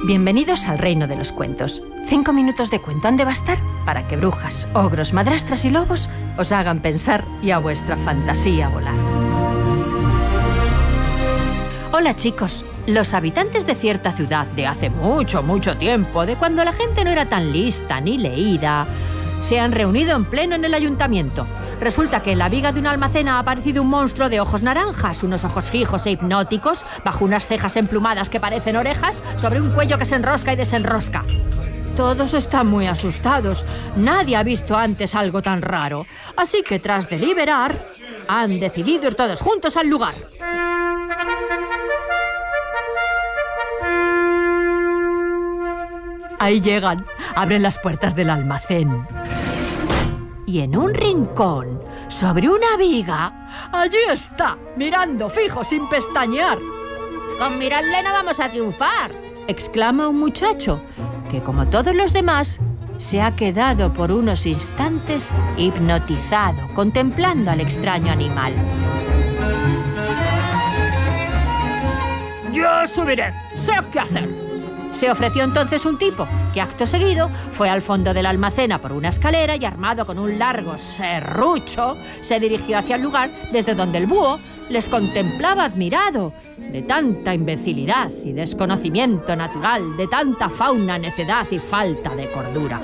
Bienvenidos al reino de los cuentos. 5 minutos de cuento han de bastar para que brujas, ogros, madrastras y lobos os hagan pensar y a vuestra fantasía volar. Hola chicos, los habitantes de cierta ciudad de hace mucho, mucho tiempo, de cuando la gente no era tan lista ni leída, se han reunido en pleno en el ayuntamiento. Resulta que en la viga de un almacén ha aparecido un monstruo de ojos naranjas, unos ojos fijos e hipnóticos, bajo unas cejas emplumadas que parecen orejas, sobre un cuello que se enrosca y desenrosca. Todos están muy asustados. Nadie ha visto antes algo tan raro. Así que tras deliberar, han decidido ir todos juntos al lugar. Ahí llegan, abren las puertas del almacén. Y en un rincón, sobre una viga, allí está, mirando fijo sin pestañear. Con mirarle no vamos a triunfar, exclama un muchacho, que como todos los demás, se ha quedado por unos instantes hipnotizado, contemplando al extraño animal. Yo subiré, sé qué hacer. Se ofreció entonces un tipo, que acto seguido fue al fondo del almacén a por una escalera y armado con un largo serrucho, se dirigió hacia el lugar desde donde el búho les contemplaba admirado, de tanta imbecilidad y desconocimiento natural, de tanta fauna, necedad y falta de cordura.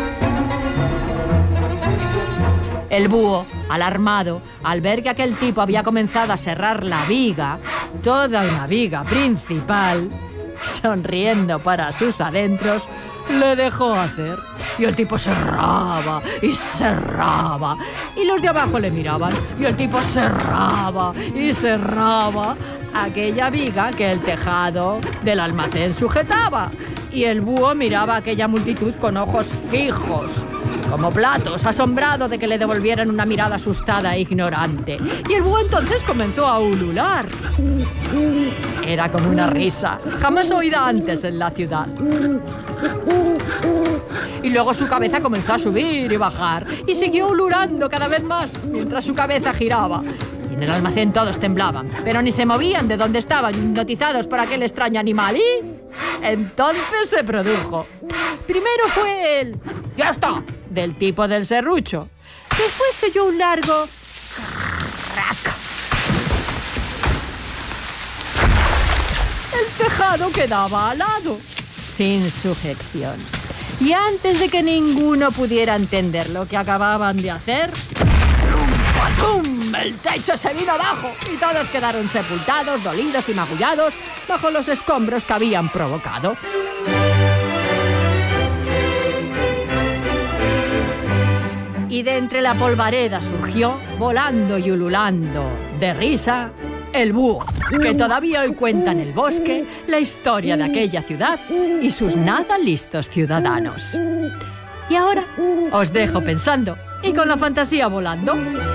El búho, alarmado, al ver que aquel tipo había comenzado a serrar la viga, toda una viga principal, sonriendo para sus adentros, le dejó hacer. Y el tipo cerraba y cerraba. Y los de abajo le miraban. Y el tipo cerraba y cerraba aquella viga que el tejado del almacén sujetaba. Y el búho miraba a aquella multitud con ojos fijos, como platos, asombrado de que le devolvieran una mirada asustada e ignorante. Y el búho entonces comenzó a ulular. Era como una risa, jamás oída antes en la ciudad. Y luego su cabeza comenzó a subir y bajar, y siguió ululando cada vez más, mientras su cabeza giraba. Y en el almacén todos temblaban, pero ni se movían de donde estaban, hipnotizados por aquel extraño animal. Y entonces se produjo. Primero fue el ¡ya está!, del tipo del serrucho. Después se oyó un largo crack. El tejado quedaba alado, sin sujeción. Y antes de que ninguno pudiera entender lo que acababan de hacer, ¡patum! El techo se vino abajo y todos quedaron sepultados, dolidos y magullados bajo los escombros que habían provocado. Y de entre la polvareda surgió, volando y ululando de risa, el búho, que todavía hoy cuenta en el bosque la historia de aquella ciudad y sus nada listos ciudadanos. Y ahora os dejo pensando y con la fantasía volando.